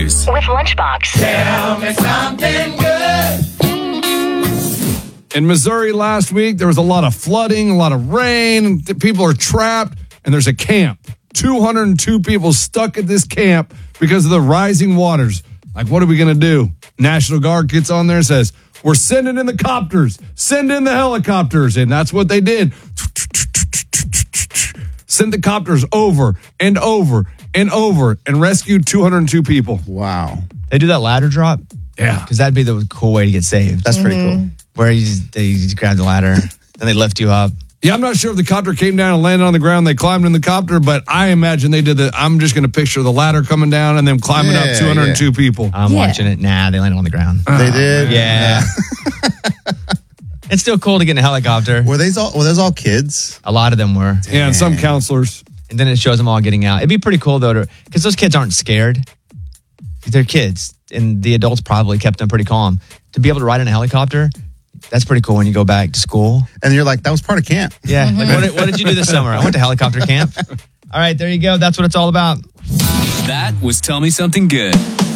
News with Lunchbox. Tell me something good. In Missouri last week, there was a lot of flooding, a lot of rain. People are trapped, and there's a camp. 202 people stuck at this camp because of the rising waters. Like, what are we going to do? National Guard gets on there and says, we're sending in the copters. Send in the helicopters. And that's what they did. Sent the copters over and over and over and rescued 202 people. Wow. They do that ladder drop? Yeah. Because that'd be the cool way to get saved. That's pretty cool. Where they just grab the ladder, then they lift you up. Yeah, I'm not sure if the copter came down and landed on the ground. They climbed in the copter, but I imagine they did I'm just going to picture the ladder coming down and then climbing up 202 people. I'm watching it. Nah, they landed on the ground. They did? Yeah. It's still cool to get in a helicopter. Were those all kids? A lot of them were. Yeah, and some counselors. And then it shows them all getting out. It'd be pretty cool, though, because those kids aren't scared. They're kids, and the adults probably kept them pretty calm. To be able to ride in a helicopter, that's pretty cool when you go back to school. And you're like, that was part of camp. Yeah. Like, what did you do this summer? I went to helicopter camp. All right, there you go. That's what it's all about. That was Tell Me Something Good.